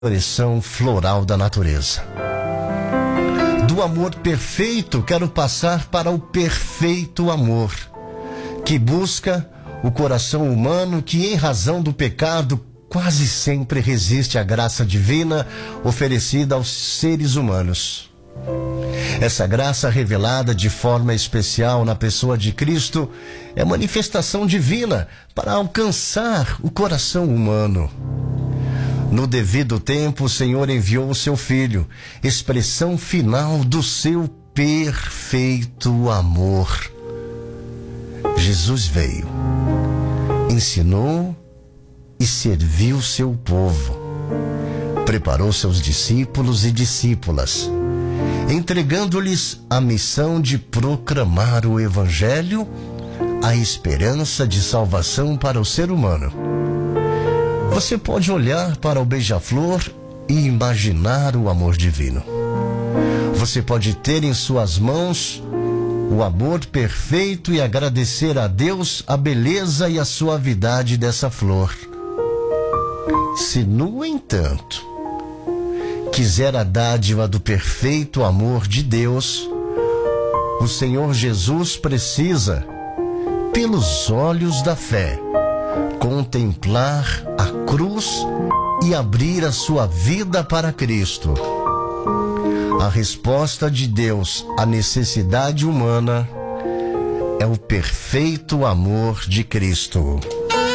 expressão floral da natureza. Do amor perfeito, quero passar para o perfeito amor, que busca o coração humano que, em razão do pecado, quase sempre resiste à graça divina oferecida aos seres humanos. Essa graça revelada de forma especial na pessoa de Cristo é manifestação divina para alcançar o coração humano. No devido tempo, o Senhor enviou o seu Filho, expressão final do seu perfeito amor. Jesus veio, ensinou e serviu seu povo, preparou seus discípulos e discípulas, entregando-lhes a missão de proclamar o Evangelho, a esperança de salvação para o ser humano. Você pode olhar para o beija-flor e imaginar o amor divino. Você pode ter em suas mãos o amor perfeito e agradecer a Deus a beleza e a suavidade dessa flor. Se, no entanto, quiser a dádiva do perfeito amor de Deus, o Senhor Jesus precisa, pelos olhos da fé, contemplar a cruz e abrir a sua vida para Cristo. A resposta de Deus à necessidade humana é o perfeito amor de Cristo.